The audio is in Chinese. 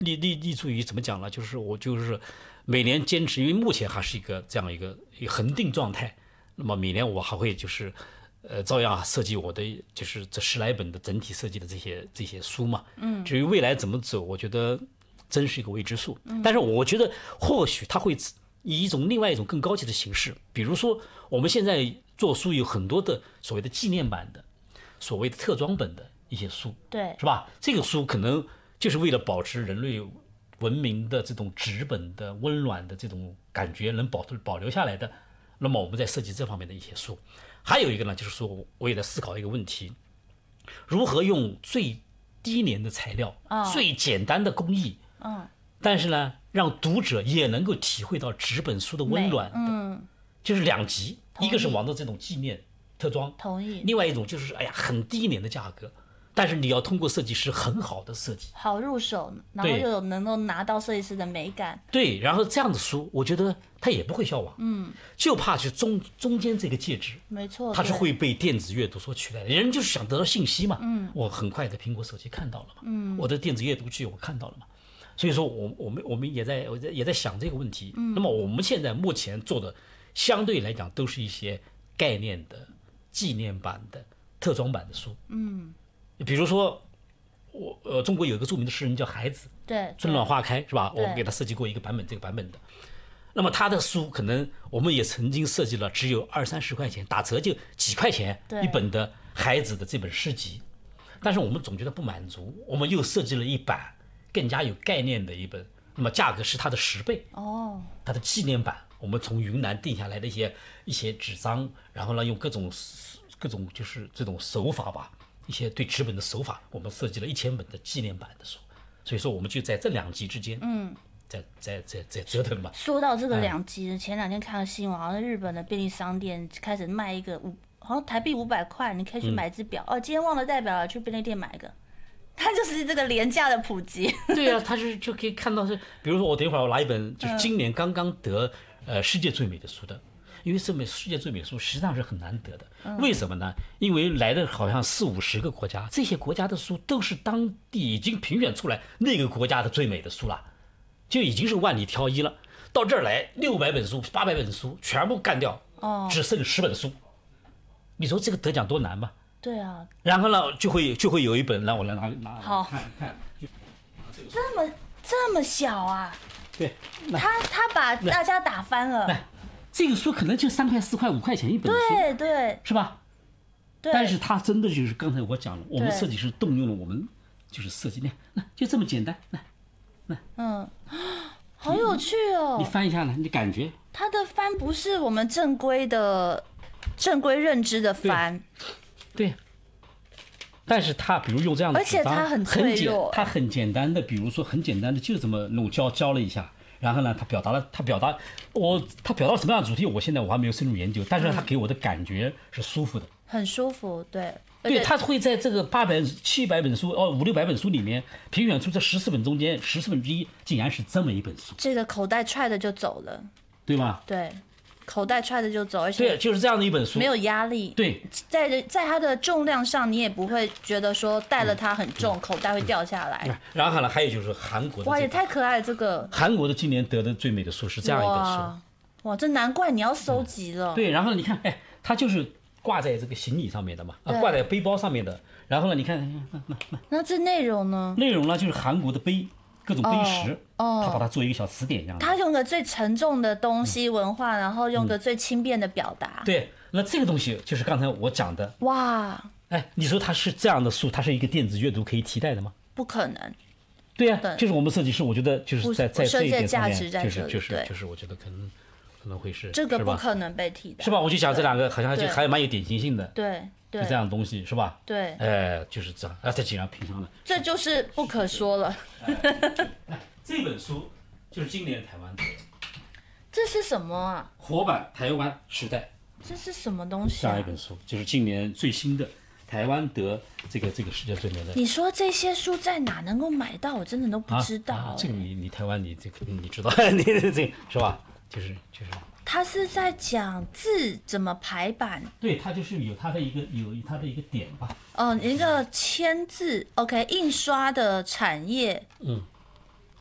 立足于怎么讲呢？就是我就是每年坚持，因为目前还是一个这样一个恒定状态。那么每年我还会就是照样设计我的就是这10来本的整体设计的这些书嘛。至于未来怎么走，我觉得真是一个未知数。但是我觉得或许它会以另外一种更高级的形式，比如说我们现在做书有很多的所谓的纪念版的、所谓的特装本的一些书， 对， 是吧？这个书可能就是为了保持人类文明的这种纸本的温暖的这种感觉能保留下来的。那么我们在设计这方面的一些书。还有一个呢，就是说我也在思考一个问题：如何用最低廉的材料、最简单的工艺，但是呢，让读者也能够体会到纸本书的温暖的，就是2极，一个是往的这种纪念特装， 同意； 另外一种就是很低廉的价格，但是你要通过设计师很好的设计， 好入手，然后又能够拿到设计师的美感。 对，然后这样的书，我觉得它也不会消亡，就怕是中间这个介质， 没错， 它是会被电子阅读所取代的。人就是想得到信息嘛，我很快的苹果手机看到了嘛，我的电子阅读器我看到了嘛，所以说我们也在想这个问题。那么我们目前做的相对来讲都是一些概念的、纪念版的、特装版的书，比如说中国有一个著名的诗人叫海子， 对， 春暖花开是吧？我们给他设计过一个版本，这个版本的。那么他的书可能我们也曾经设计了，只有20-30块钱，打折就几块钱一本的海子的这本诗集。但是我们总觉得不满足，我们又设计了一版更加有概念的一本，那么价格是它的10倍。它的纪念版，我们从云南订下来的一些纸张，然后呢用各种就是这种手法吧，一些对纸本的手法，我们设计了1000本的纪念版的书。所以说我们就在这2极之间，在折腾嘛。 说到这个2极，前2天看了新闻，好像日本的便利商店开始卖一个好像台币500块，你可以去买只表。今天忘了带表了，去便利店买一个。它就是这个廉价的普及。 对啊，它就可以看到是，比如说我等一会儿我拿一本就是今年刚刚得世界最美的书的。因为这本世界最美的书实际上是很难得的，为什么呢？因为来的好像40-50个国家，这些国家的书都是当地已经评选出来那个国家的最美的书了，就已经是万里挑一了。到这儿来600本书、800本书全部干掉，只剩10本书。你说这个得奖多难吧？ 对啊。 然后呢，就会有一本，让我来拿好看， 这么小啊？ 对， 他把大家打翻了。 这个书可能就3块、4块、5块钱一本书， 对， 是吧？ 对。 但是它真的就是刚才我讲了，我们设计师动用了我们就是设计，那就这么简单， 好有趣哦！ 你翻一下呢，你感觉它的翻不是我们正规认知的翻， 对。但是它比如用这样的纸张， 而且它很脆弱， 它很简单的，比如说很简单的就这么弄浇了一下。然后呢，他表达了什么样的主题，我还没有深入研究，但是他给我的感觉是舒服的， 很舒服，对。 对，他会在这个700本书500-600本书里面评选出这14本中间14分之一，竟然是这么一本书， 这个口袋踹的就走了， 对吧？ 对。口袋揣的就走，而且对，就是这样的一本书， 没有压力。 对， 在它的重量上，你也不会觉得说带了它很重，口袋会掉下来。 然后呢，还有就是韩国的， 哇，也太可爱了！这个韩国的今年得的最美的书是这样一本书， 哇，这难怪你要收集了。 对，然后你看，它就是挂在这个行李上面的嘛，挂在背包上面的。然后呢，你看， 那这内容呢？ 内容呢，就是韩国的各种碑石，他把它做一个小词典一样的。 他用个最沉重的东西文化，然后用个最轻便的表达。 对，那这个东西就是刚才我讲的。 哇， 你说它是这样的书，它是一个电子阅读可以替代的吗？ 不可能。 对呀，就是我们设计师，我觉得就是在这一点上面，就是我觉得可能会是这个不可能被替代， 是吧？我就讲这两个好像就还蛮有典型性的。 对。 就这样的东西是吧？ 对， 就是这样，这竟然平常的， 这就是不可说了。 这本书就是今年台湾的， 这是什么啊？ 活版台湾时代， 这是什么东西？ 这样一本书，就是今年最新的台湾得这个世界最美的。 你说这些书在哪能够买到？我真的都不知道。 这个你台湾你知道，你这是吧？就是。 他是在讲字怎么排版， 对，他就是有他的一个点吧。 一个签字 ，OK， 印刷的产业，